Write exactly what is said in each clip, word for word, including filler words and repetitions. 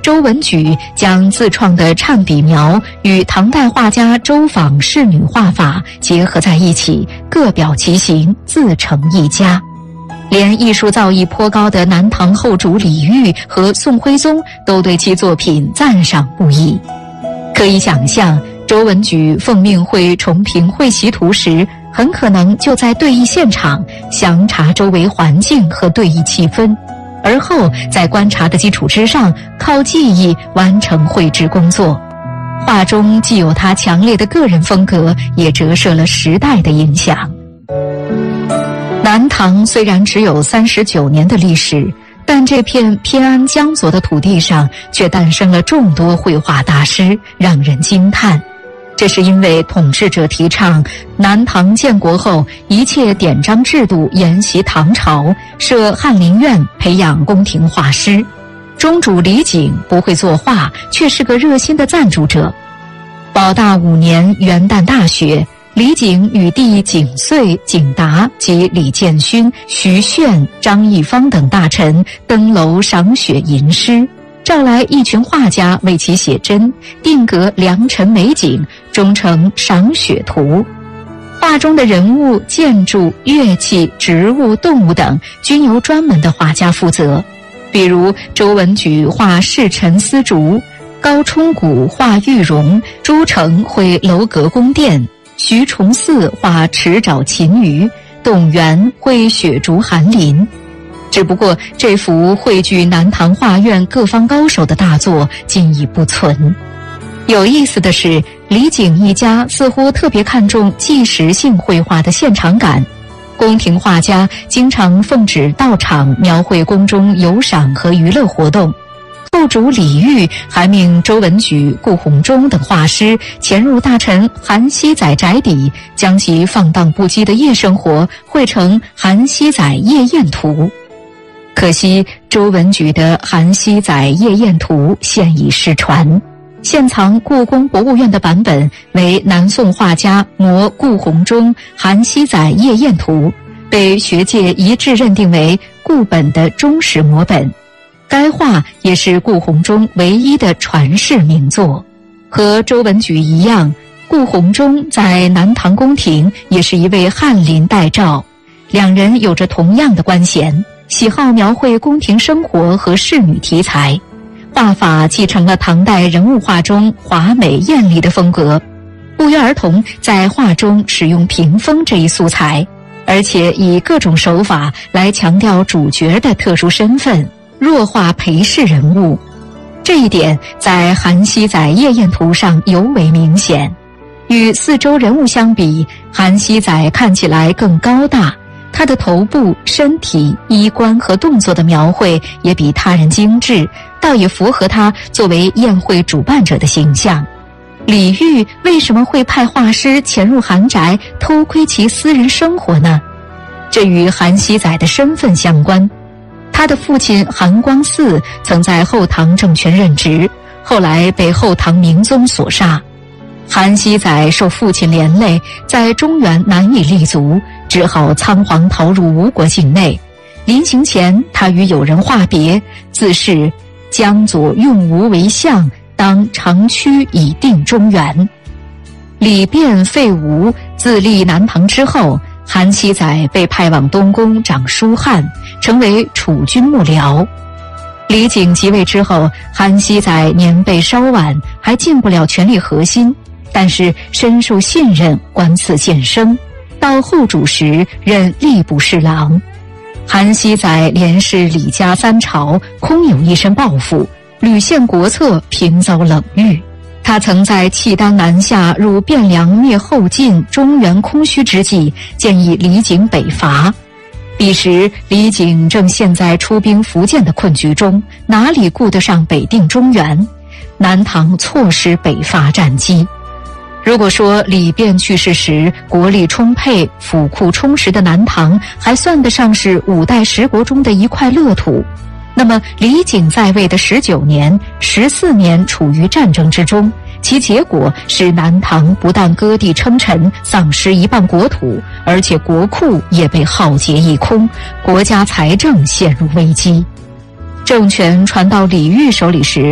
周文举将自创的颤笔描与唐代画家周昉仕女画法结合在一起，各表其形，自成一家。连艺术造诣颇高的南唐后主李煜和宋徽宗都对其作品赞赏不已。可以想象，周文举奉命绘重平会习图时，很可能就在对弈现场详察周围环境和对弈气氛，而后在观察的基础之上，靠记忆完成绘制工作。画中既有他强烈的个人风格，也折射了时代的影响。南唐虽然只有三十九年的历史，但这片偏安江左的土地上却诞生了众多绘画大师，让人惊叹。这是因为统治者提倡南唐建国后一切典章制度沿袭唐朝，设翰林院培养宫廷画师。中主李璟不会作画，却是个热心的赞助者。保大五年元旦大雪，李璟与弟景遂、景达及李建勋、徐铉、张一芳等大臣登楼赏雪吟诗，召来一群画家为其写真，定格良辰美景，终成赏雪图。画中的人物、建筑、乐器、植物、动物等均由专门的画家负责。比如周文举画侍臣丝竹，高冲谷画玉容，朱成绘楼阁宫殿，徐崇嗣画池沼禽鱼，董源绘雪竹寒林。只不过这幅汇聚南唐画院各方高手的大作今已不存。有意思的是，李璟一家似乎特别看重纪实性绘画的现场感，宫廷画家经常奉旨到场描绘宫中游赏和娱乐活动。后主李煜还命周文举、顾闳中等画师潜入大臣韩熙载宅邸，将其放荡不羁的夜生活绘成《韩熙载夜宴图》。可惜周文举的《韩熙载夜宴图》现已失传，现藏故宫博物院的版本为南宋画家摹顾闳中《韩熙载夜宴图》，被学界一致认定为顾本的忠实摹本。该画也是顾闳中唯一的传世名作。和周文举一样，顾闳中在南唐宫廷也是一位翰林待诏，两人有着同样的官衔，喜好描绘宫廷生活和仕女题材，画法继承了唐代人物画中华美艳丽的风格，不约而同在画中使用屏风这一素材，而且以各种手法来强调主角的特殊身份，弱化陪侍人物。这一点在《韩熙载夜宴图》上尤为明显。与四周人物相比，韩熙载看起来更高大，他的头部、身体、衣冠和动作的描绘也比他人精致，倒也符合他作为宴会主办者的形象。李煜为什么会派画师潜入韩宅偷窥其私人生活呢？这与韩熙载的身份相关。他的父亲韩光嗣曾在后唐政权任职，后来被后唐明宗所杀。韩熙载受父亲连累，在中原难以立足，只好仓皇逃入吴国境内。临行前，他与友人话别，自是江左用吴为相，当长驱以定中原。李昪废吴，自立南唐之后，韩熙载被派往东宫掌书翰，成为储君幕僚。李璟即位之后，韩熙载年辈稍晚，还进不了权力核心，但是深受信任，官赐晋升。到后主时，任吏部侍郎。韩熙载连视李家三朝，空有一身抱负，屡献国策，频遭冷遇。他曾在契丹南下入汴梁灭后晋，中原空虚之际，建议李璟北伐。彼时李璟正陷在出兵福建的困局中，哪里顾得上北定中原？南唐错失北伐战机。如果说李昪去世时国力充沛、府库充实的南唐还算得上是五代十国中的一块乐土，那么李璟在位的十九年、十四年处于战争之中，其结果是南唐不但割地称臣，丧失一半国土，而且国库也被浩劫一空，国家财政陷入危机。政权传到李煜手里时，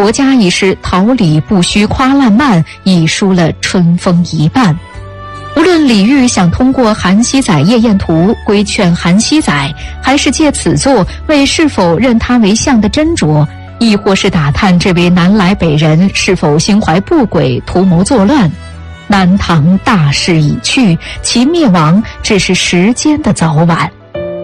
国家已是桃李不须夸烂漫，已输了春风一半。无论李煜想通过《韩熙载夜宴图》规劝韩熙载，还是借此作为是否认他为相的斟酌，亦或是打探这位南来北人是否心怀不轨，图谋作乱，南唐大势已去，其灭亡只是时间的早晚。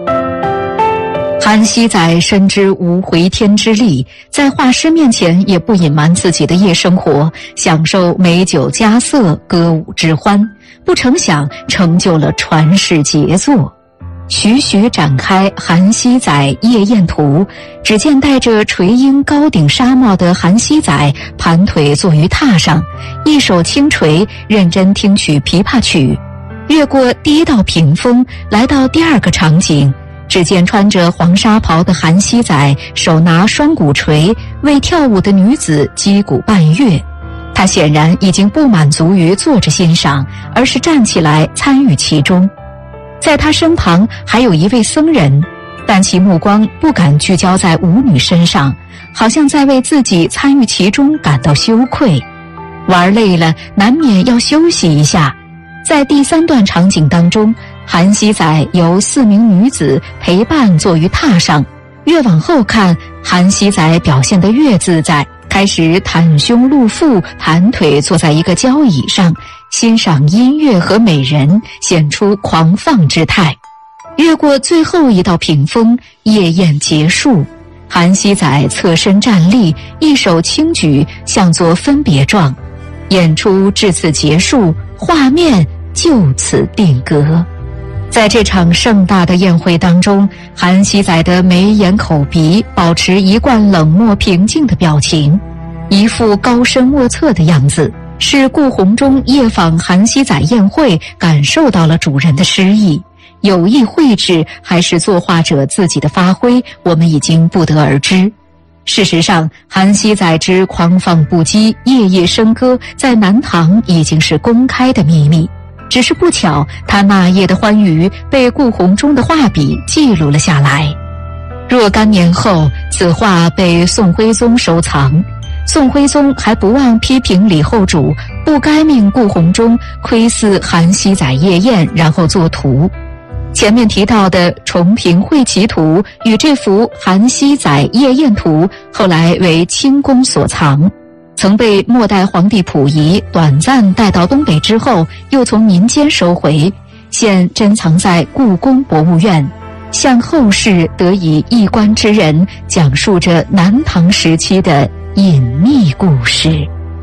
韩熙载深知无回天之力，在画师面前也不隐瞒自己的夜生活，享受美酒佳色、歌舞之欢，不成想成就了传世杰作。徐徐展开《韩熙载夜宴图》，只见戴着垂缨高顶纱帽的韩熙载盘腿坐于榻上，一手轻锤，认真听取琵琶曲。越过第一道屏风，来到第二个场景，只见穿着黄纱袍的韩熙载手拿双鼓槌，为跳舞的女子击鼓伴乐。他显然已经不满足于坐着欣赏，而是站起来参与其中。在他身旁还有一位僧人，但其目光不敢聚焦在舞女身上，好像在为自己参与其中感到羞愧。玩累了，难免要休息一下。在第三段场景当中，韩熙载由四名女子陪伴坐于榻上，越往后看，韩熙载表现得越自在，开始袒胸露腹，盘腿坐在一个交椅上，欣赏音乐和美人，显出狂放之态。越过最后一道屏风，夜宴结束，韩熙载侧身站立，一手轻举，像作分别状。演出至此结束，画面就此定格。在这场盛大的宴会当中，韩熙载的眉眼口鼻保持一贯冷漠平静的表情，一副高深莫测的样子，是顾闳中夜访韩熙载宴会感受到了主人的诗意，有意绘制还是作画者自己的发挥，我们已经不得而知。事实上，韩熙载之狂放不羁、夜夜笙歌，在南唐已经是公开的秘密。只是不巧，他那夜的欢愉被顾闳中的画笔记录了下来。若干年后，此画被宋徽宗收藏。宋徽宗还不忘批评李后主不该命顾闳中窥伺韩熙载夜宴，然后作图。前面提到的《重平会棋图》与这幅《韩熙载夜宴图》后来为清宫所藏，曾被末代皇帝溥仪短暂带到东北之后，又从民间收回，现珍藏在故宫博物院，向后世得以一观之人讲述着南唐时期的隐秘故事。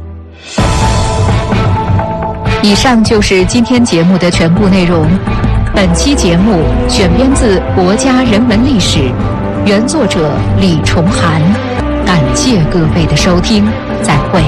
以上就是今天节目的全部内容。本期节目选编自《国家人文历史》，原作者李崇涵。感谢各位的收听，再会。